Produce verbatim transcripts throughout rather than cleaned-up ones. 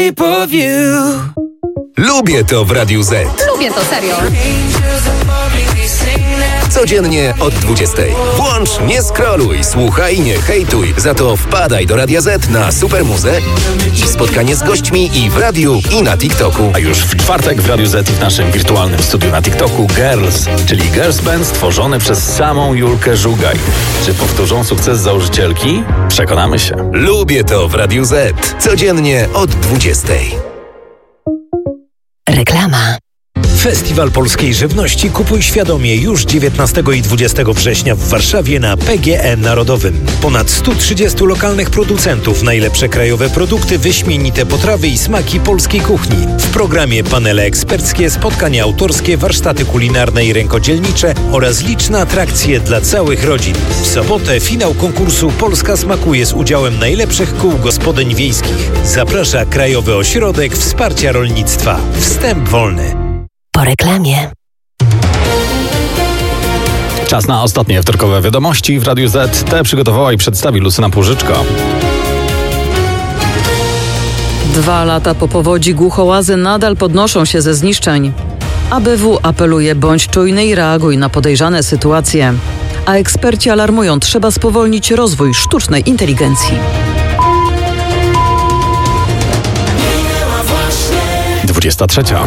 Lubię to w Radiu Z. Lubię to, serio. Codziennie od dwudziestej. Włącz, nie scrolluj, słuchaj, nie hejtuj. Za to wpadaj do Radia Z na Supermuzę i spotkanie z gośćmi i w radiu, i na TikToku. A już w czwartek w Radiu Z i w naszym wirtualnym studiu na TikToku Girls, czyli Girls Band stworzony przez samą Julkę Żugaj. Czy powtórzą sukces założycielki? Przekonamy się. Lubię to w Radiu Z. Codziennie od dwudziestej. Reklama. Festiwal Polskiej Żywności kupuj świadomie już dziewiętnastego i dwudziestego września w Warszawie na P G E Narodowym. Ponad sto trzydziestu lokalnych producentów, najlepsze krajowe produkty, wyśmienite potrawy i smaki polskiej kuchni. W programie panele eksperckie, spotkania autorskie, warsztaty kulinarne i rękodzielnicze oraz liczne atrakcje dla całych rodzin. W sobotę finał konkursu Polska smakuje z udziałem najlepszych kół gospodyń wiejskich. Zaprasza Krajowy Ośrodek Wsparcia Rolnictwa. Wstęp wolny. Po reklamie. Czas na ostatnie wtorkowe wiadomości w Radiu Z. Te przygotowała i przedstawi Lucyna Płużyczko. Dwa lata po powodzi Głuchołazy nadal podnoszą się ze zniszczeń. A B W apeluje: bądź czujny i reaguj na podejrzane sytuacje. A eksperci alarmują: trzeba spowolnić rozwój sztucznej inteligencji. dwudziesta trzecia.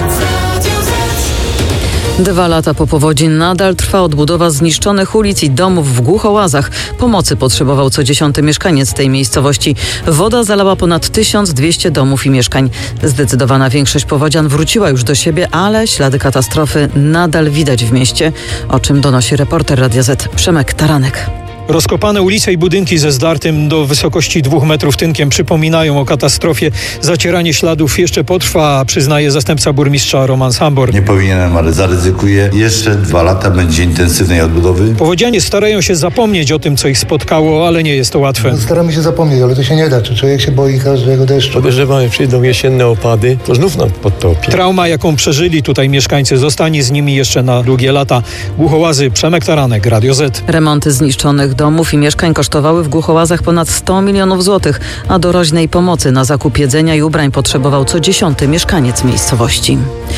Dwa lata po powodzi nadal trwa odbudowa zniszczonych ulic i domów w Głuchołazach. Pomocy potrzebował co dziesiąty mieszkaniec tej miejscowości. Woda zalała ponad tysiąc dwieście domów i mieszkań. Zdecydowana większość powodzian wróciła już do siebie, ale ślady katastrofy nadal widać w mieście, o czym donosi reporter Radia Z Przemek Taranek. Rozkopane ulice i budynki ze zdartym do wysokości dwóch metrów tynkiem przypominają o katastrofie. Zacieranie śladów jeszcze potrwa, przyznaje zastępca burmistrza Roman Sambor. Nie powinienem, ale zaryzykuję. Jeszcze dwa lata będzie intensywnej odbudowy. Powodzianie starają się zapomnieć o tym, co ich spotkało, ale nie jest to łatwe. No, staramy się zapomnieć, ale to się nie da. Czy człowiek się boi każdego deszczu? Podejrzewamy, przyjdą jesienne opady, to znów nam podtopi. Trauma, jaką przeżyli tutaj mieszkańcy, zostanie z nimi jeszcze na długie lata. Głuchołazy, Przemek Taranek, Radio Z. Remonty zniszczonych domów i mieszkań kosztowały w Głuchołazach ponad sto milionów złotych, a doraźnej pomocy na zakup jedzenia i ubrań potrzebował co dziesiąty mieszkaniec miejscowości.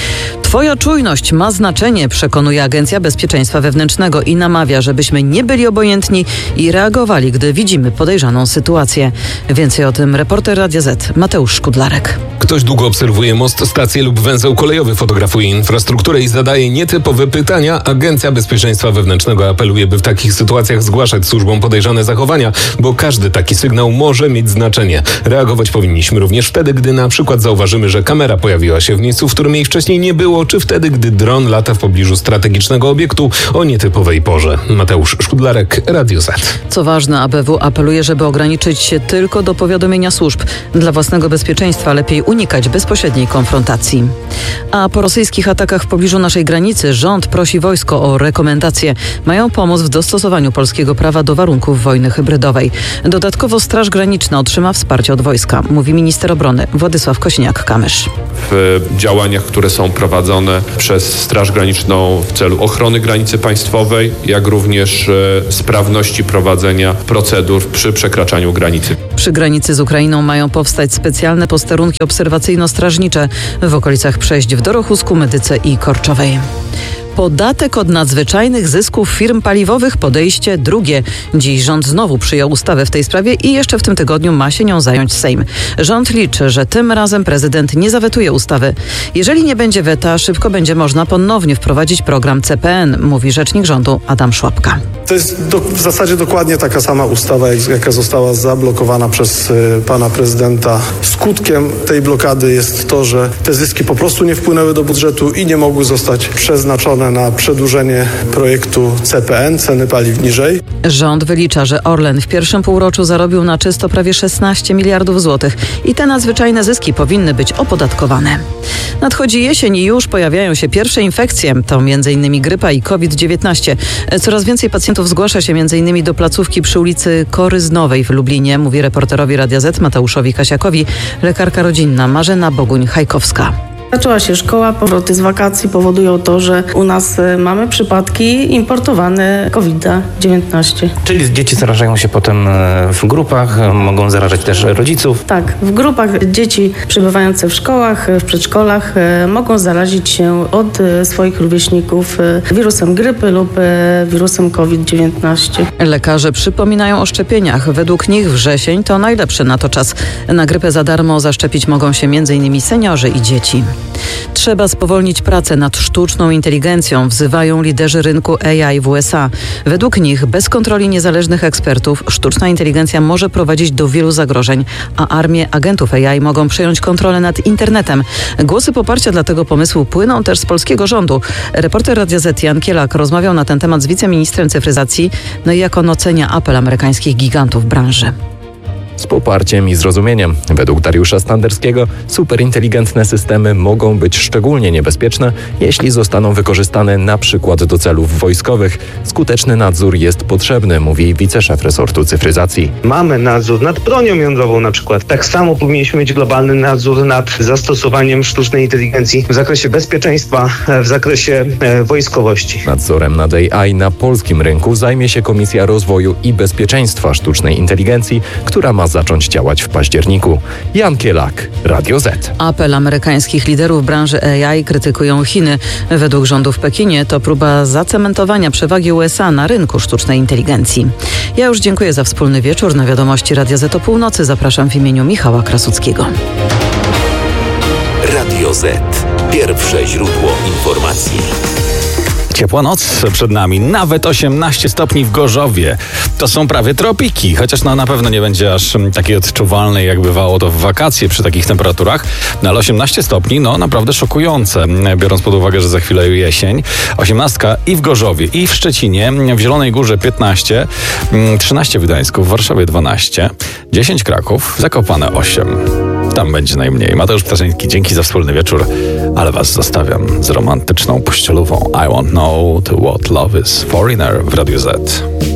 Twoja czujność ma znaczenie, przekonuje Agencja Bezpieczeństwa Wewnętrznego i namawia, żebyśmy nie byli obojętni i reagowali, gdy widzimy podejrzaną sytuację. Więcej o tym reporter Radia Z Mateusz Szkudlarek. Ktoś długo obserwuje most, stację lub węzeł kolejowy, fotografuje infrastrukturę i zadaje nietypowe pytania. Agencja Bezpieczeństwa Wewnętrznego apeluje, by w takich sytuacjach zgłaszać służbom podejrzane zachowania, bo każdy taki sygnał może mieć znaczenie. Reagować powinniśmy również wtedy, gdy na przykład zauważymy, że kamera pojawiła się w miejscu, w którym jej wcześniej nie było, czy wtedy, gdy dron lata w pobliżu strategicznego obiektu o nietypowej porze. Mateusz Szkudlarek, Radio Z. Co ważne, A B W apeluje, żeby ograniczyć się tylko do powiadomienia służb. Dla własnego bezpieczeństwa lepiej unikać bezpośredniej konfrontacji. A po rosyjskich atakach w pobliżu naszej granicy rząd prosi wojsko o rekomendacje. Mają pomóc w dostosowaniu polskiego prawa do warunków wojny hybrydowej. Dodatkowo Straż Graniczna otrzyma wsparcie od wojska, mówi minister obrony Władysław Kosiniak-Kamysz. W działaniach, które są prowadzone przez Straż Graniczną w celu ochrony granicy państwowej, jak również e, sprawności prowadzenia procedur przy przekraczaniu granicy. Przy granicy z Ukrainą mają powstać specjalne posterunki obserwacyjno-strażnicze w okolicach przejść w Dorochusku, Medyce i Korczowej. Podatek od nadzwyczajnych zysków firm paliwowych, podejście drugie. Dziś rząd znowu przyjął ustawę w tej sprawie i jeszcze w tym tygodniu ma się nią zająć Sejm. Rząd liczy, że tym razem prezydent nie zawetuje ustawy. Jeżeli nie będzie weta, szybko będzie można ponownie wprowadzić program C P N, mówi rzecznik rządu Adam Szłapka. To jest do, w zasadzie dokładnie taka sama ustawa, jak, jaka została zablokowana przez y, pana prezydenta. Skutkiem tej blokady jest to, że te zyski po prostu nie wpłynęły do budżetu i nie mogły zostać przeznaczone na przedłużenie projektu C P N, ceny paliw niżej. Rząd wylicza, że Orlen w pierwszym półroczu zarobił na czysto prawie szesnaście miliardów złotych i te nadzwyczajne zyski powinny być opodatkowane. Nadchodzi jesień i już pojawiają się pierwsze infekcje. To między innymi grypa i COVID dziewiętnaście. Coraz więcej pacjentów zgłasza się między innymi do placówki przy ulicy Koryznowej w Lublinie, mówi reporterowi Radia Z Mateuszowi Kasiakowi lekarka rodzinna Marzena Boguń-Hajkowska. Zaczęła się szkoła, powroty z wakacji powodują to, że u nas mamy przypadki importowane kowid dziewiętnaście. Czyli dzieci zarażają się potem w grupach, mogą zarażać też rodziców? Tak, w grupach dzieci przebywające w szkołach, w przedszkolach mogą zarazić się od swoich rówieśników wirusem grypy lub wirusem kowid dziewiętnaście. Lekarze przypominają o szczepieniach. Według nich wrzesień to najlepszy na to czas. Na grypę za darmo zaszczepić mogą się między innymi seniorzy i dzieci. Trzeba spowolnić pracę nad sztuczną inteligencją, wzywają liderzy rynku A I w U S A. Według nich bez kontroli niezależnych ekspertów sztuczna inteligencja może prowadzić do wielu zagrożeń, a armie agentów A I mogą przejąć kontrolę nad internetem. Głosy poparcia dla tego pomysłu płyną też z polskiego rządu. Reporter Radia Z Jan Kielak rozmawiał na ten temat z wiceministrem cyfryzacji, no i jak on ocenia apel amerykańskich gigantów branży. Z poparciem i zrozumieniem. Według Dariusza Standerskiego superinteligentne systemy mogą być szczególnie niebezpieczne, jeśli zostaną wykorzystane na przykład do celów wojskowych. Skuteczny nadzór jest potrzebny, mówi wiceszef resortu cyfryzacji. Mamy nadzór nad bronią jądrową na przykład. Tak samo powinniśmy mieć globalny nadzór nad zastosowaniem sztucznej inteligencji w zakresie bezpieczeństwa, w zakresie e, wojskowości. Nadzorem nad A I na polskim rynku zajmie się Komisja Rozwoju i Bezpieczeństwa Sztucznej Inteligencji, która ma zacząć działać w październiku. Jan Kielak, Radio Z. Apel amerykańskich liderów branży A I krytykują Chiny. Według rządu w Pekinie to próba zacementowania przewagi U S A na rynku sztucznej inteligencji. Ja już dziękuję za wspólny wieczór. Na wiadomości Radia Z o północy zapraszam w imieniu Michała Krasuckiego. Radio Z. Pierwsze źródło informacji. Ciepła noc przed nami, nawet osiemnaście stopni w Gorzowie. To są prawie tropiki, chociaż no, na pewno nie będzie aż takiej odczuwalnej, jak bywało to w wakacje przy takich temperaturach. No ale osiemnaście stopni, no naprawdę szokujące, biorąc pod uwagę, że za chwilę jesień. osiemnastka i w Gorzowie, i w Szczecinie, w Zielonej Górze piętnaście, trzynaście w Gdańsku, w Warszawie dwanaście, dziesięć Kraków, Zakopane osiem. Tam będzie najmniej. Mateusz Ptaszyński, dzięki za wspólny wieczór, ale was zostawiam z romantyczną pościelową I Won't Know To What Love Is. Foreigner w Radiu Z.